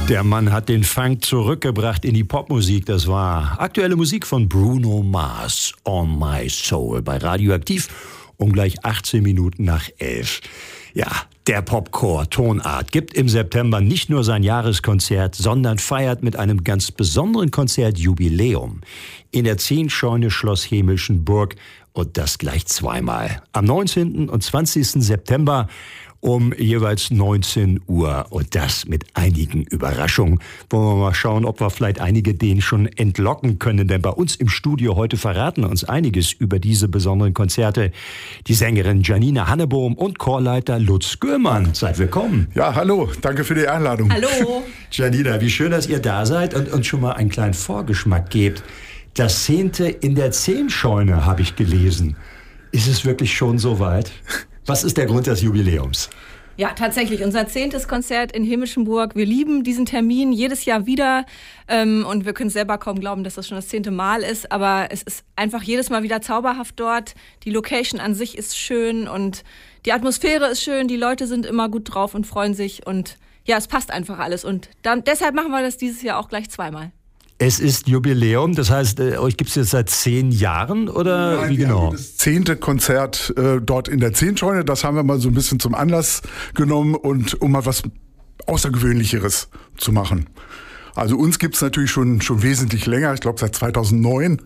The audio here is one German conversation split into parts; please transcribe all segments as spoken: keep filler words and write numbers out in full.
Der Mann hat den Funk zurückgebracht in die Popmusik. Das war aktuelle Musik von Bruno Mars, On My Soul, bei Radioaktiv um gleich achtzehn Minuten nach elf. Ja, der Popchor Tonart gibt im September nicht nur sein Jahreskonzert, sondern feiert mit einem ganz besonderen Konzert Jubiläum in der Zehnscheune Schloss Hemelschenburg, und das gleich zweimal. Am neunzehnten und zwanzigsten September um jeweils neunzehn Uhr, und das mit einigen Überraschungen. Wollen wir mal schauen, ob wir vielleicht einige denen schon entlocken können, denn bei uns im Studio heute verraten uns einiges über diese besonderen Konzerte die Sängerin Janina Hannebohm und Chorleiter Lutz Göhrmann. Seid willkommen. Ja, hallo, danke für die Einladung. Hallo. Janina, wie schön, dass ihr da seid und uns schon mal einen kleinen Vorgeschmack gebt. Das Zehnte in der Zehnscheune habe ich gelesen. Ist es wirklich schon so weit? Was ist der Grund des Jubiläums? Ja, tatsächlich, unser zehntes Konzert in Hemelschenburg. Wir lieben diesen Termin jedes Jahr wieder, ähm, und wir können selber kaum glauben, dass das schon das zehnte Mal ist, aber es ist einfach jedes Mal wieder zauberhaft dort. Die Location an sich ist schön und die Atmosphäre ist schön, die Leute sind immer gut drauf und freuen sich, und ja, es passt einfach alles, und dann, deshalb machen wir das dieses Jahr auch gleich zweimal. Es ist Jubiläum, das heißt, äh, euch gibt es jetzt seit zehn Jahren, oder Nein, wie genau? Das zehnte Konzert äh, dort in der Zehnscheune, das haben wir mal so ein bisschen zum Anlass genommen, und um mal was Außergewöhnlicheres zu machen. Also uns gibt's natürlich schon schon wesentlich länger, ich glaube seit zweitausendneun.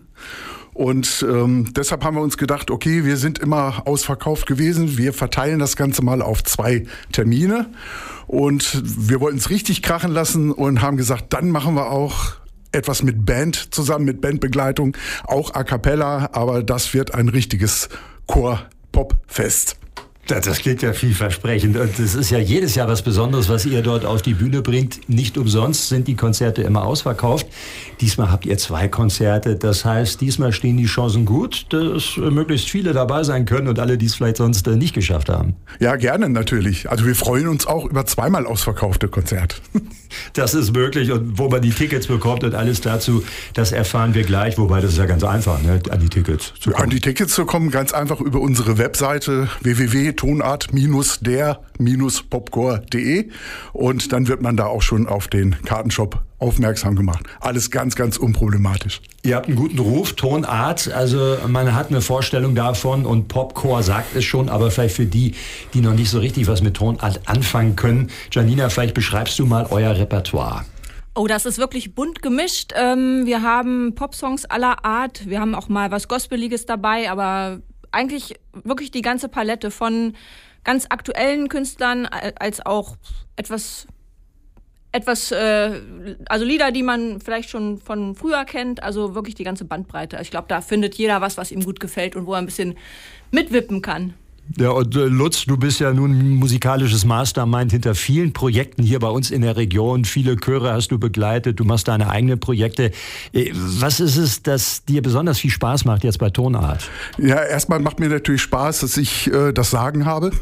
Und ähm, deshalb haben wir uns gedacht, okay, wir sind immer ausverkauft gewesen, wir verteilen das Ganze mal auf zwei Termine. Und wir wollten es richtig krachen lassen und haben gesagt, dann machen wir auch etwas mit Band zusammen, mit Bandbegleitung, auch a cappella, aber das wird ein richtiges Chor-Pop-Fest. Das, das klingt ja vielversprechend, und es ist ja jedes Jahr was Besonderes, was ihr dort auf die Bühne bringt. Nicht umsonst sind die Konzerte immer ausverkauft. Diesmal habt ihr zwei Konzerte, das heißt, diesmal stehen die Chancen gut, dass möglichst viele dabei sein können und alle, die es vielleicht sonst nicht geschafft haben. Ja, gerne natürlich. Also wir freuen uns auch über zweimal ausverkaufte Konzerte. Das ist möglich, und wo man die Tickets bekommt und alles dazu, das erfahren wir gleich. Wobei, das ist ja ganz einfach, ne, an die Tickets zu kommen. An die Tickets zu kommen, ganz einfach über unsere Webseite w w w punkt tonart der popchor punkt de, und dann wird man da auch schon auf den Kartenshop aufmerksam gemacht. Alles ganz, ganz unproblematisch. Ihr habt einen guten Ruf, Tonart, also man hat eine Vorstellung davon, und Popchor sagt es schon, aber vielleicht für die, die noch nicht so richtig was mit Tonart anfangen können. Janina, vielleicht beschreibst du mal euer Repertoire. Oh, das ist wirklich bunt gemischt. Ähm, wir haben Popsongs aller Art, wir haben auch mal was Gospeliges dabei, aber eigentlich wirklich die ganze Palette von ganz aktuellen Künstlern als auch etwas, etwas, äh, also Lieder, die man vielleicht schon von früher kennt, also wirklich die ganze Bandbreite. Ich glaube, da findet jeder was, was ihm gut gefällt und wo er ein bisschen mitwippen kann. Ja, und äh, Lutz, du bist ja nun musikalisches Mastermind hinter vielen Projekten hier bei uns in der Region. Viele Chöre hast du begleitet, du machst deine eigenen Projekte. Äh, was ist es, das dir besonders viel Spaß macht jetzt bei Tonart? Ja, erstmal macht mir natürlich Spaß, dass ich äh, das Sagen habe.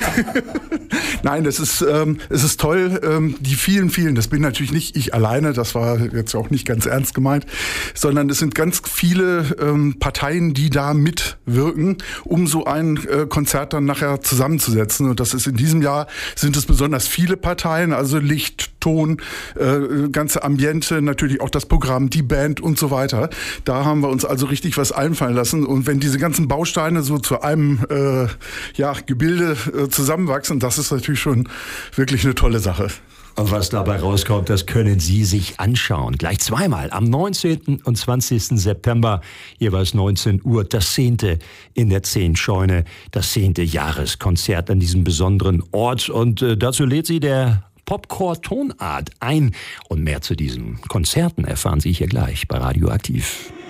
Nein, es ist, ähm, es ist toll, ähm, die vielen, vielen, das bin natürlich nicht ich alleine, das war jetzt auch nicht ganz ernst gemeint, sondern es sind ganz viele ähm, Parteien, die da mitwirken, um so ein äh, Konzert dann nachher zusammenzusetzen. Und das ist in diesem Jahr, sind es besonders viele Parteien, also Licht, Ton, äh, ganze Ambiente, natürlich auch das Programm, die Band und so weiter. Da haben wir uns also richtig was einfallen lassen. Und wenn diese ganzen Bausteine so zu einem äh, ja, Gebilde äh, zusammenwachsen, das ist natürlich schon wirklich eine tolle Sache. Und was dabei rauskommt, das können Sie sich anschauen. Gleich zweimal, am neunzehnten und zwanzigsten September, jeweils neunzehn Uhr, das zehnte in der Zehnscheune, das zehnte Jahreskonzert an diesem besonderen Ort. Und äh, dazu lädt Sie der Popchor Tonart ein. Und mehr zu diesen Konzerten erfahren Sie hier gleich bei Radioaktiv.